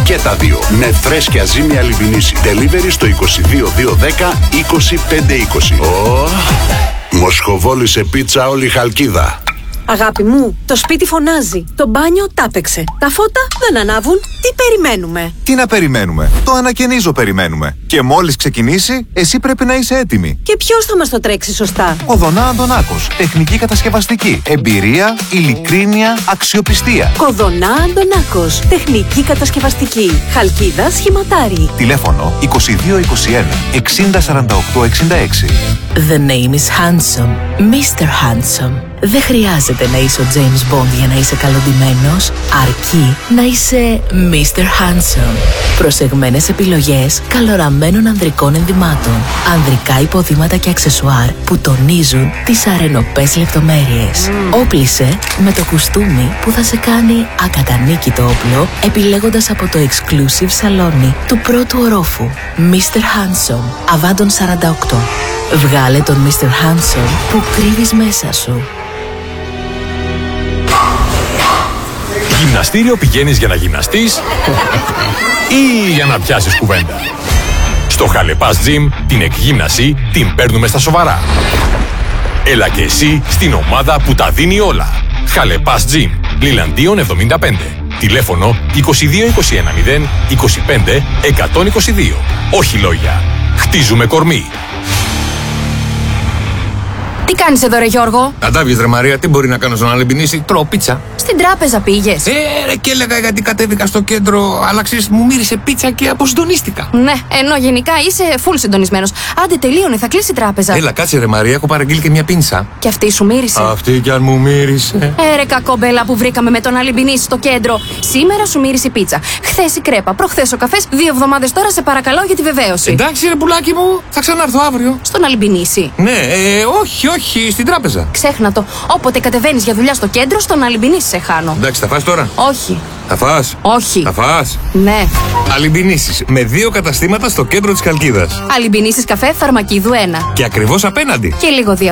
Και τα δύο με φρέσκια ζύμη Αλιμπινίση. Delivery στο 22210 2520. Μοσχοβόλησε πίτσα όλη η Χαλκίδα. Αγάπη μου, το σπίτι φωνάζει. Το μπάνιο τάπεξε. Τα φώτα δεν ανάβουν. Τι περιμένουμε? Τι να περιμένουμε? Το ανακαινίζω περιμένουμε. Και μόλις ξεκινήσει, εσύ πρέπει να είσαι έτοιμη. Και ποιος θα μας το τρέξει σωστά? Κοδωνά Αντωνάκος. Τεχνική κατασκευαστική. Εμπειρία, ειλικρίνεια, αξιοπιστία. Κοδωνά Αντωνάκος. Τεχνική κατασκευαστική. Χαλκίδα, Σχηματάρι. Τηλέφωνο 2221 6048 66. The name is Handsome. Mr. Handsome. Δεν χρειάζεται να είσαι ο James Bond για να είσαι καλοντυμένος, αρκεί να είσαι Mr. Handsome. Προσεγμένες επιλογές καλοραμένων ανδρικών ενδυμάτων, ανδρικά υποδήματα και αξεσουάρ που τονίζουν τις αρενοπές λεπτομέρειες. Όπλισε με το κουστούμι που θα σε κάνει ακατανίκητο όπλο, επιλέγοντας από το exclusive σαλόνι του πρώτου ορόφου. Mr. Handsome, Αβάντων 48. Βγάλε τον Mr. Handsome που κρύβεις μέσα σου. Γυμναστήριο πηγαίνεις για να γυμναστείς ή για να πιάσεις κουβέντα? Στο Χαλεπάς Gym την εκγύμναση την παίρνουμε στα σοβαρά. Έλα και εσύ στην ομάδα που τα δίνει όλα. Χαλεπάς Gym, Λιλαντίων 75. Τηλέφωνο 2221 0 25 122. Όχι λόγια. Χτίζουμε κορμί. Τι κάνεις εδώ ρε Γιώργο? Κατάβγες ρε Μαρία, τι μπορεί να κάνω στον Αλιμπινίση? Τρώω πίτσα. Στην τράπεζα πήγες? Ρε και έλεγα γιατί κατέβηκα στο κέντρο, αλλά ξέρεις μου μύρισε πίτσα και αποσυντονίστηκα. Ναι, ενώ γενικά είσαι full συντονισμένος. Άντε τελείωνε, θα κλείσει η τράπεζα. Έλα κάτσε ρε Μαρία, έχω παραγγείλει και μια πίνσα. Και αυτή σου μύρισε? Αυτή κι αν μου μύρισε. Ρε κακόμπελα που βρήκαμε με τον Αλιμπινίση στο κέντρο. Σήμερα σου μύρισε η πίτσα. Χθες η κρέπα, προχθές ο καφές, 2 εβδομάδες τώρα σε παρακαλώ για τη βεβαίωση. Εντάξει ρε πουλάκι μου, θα ξανάρθω αύριο. Στον Αλιμπινίση? Ναι, όχι, στην τράπεζα. Ξέχνα το. Όποτε κατεβαίνεις για δουλειά στο κέντρο, στον Αλιμπινίση σε χάνω. Εντάξει, θα φας τώρα? Όχι. Θα φας? Όχι. Θα φας? Ναι. Αλιμπινίσεις με 2 καταστήματα στο κέντρο της Χαλκίδας. Αλιμπινίσεις καφέ, Φαρμακίδου 1. Και ακριβώς απέναντι. Και λίγο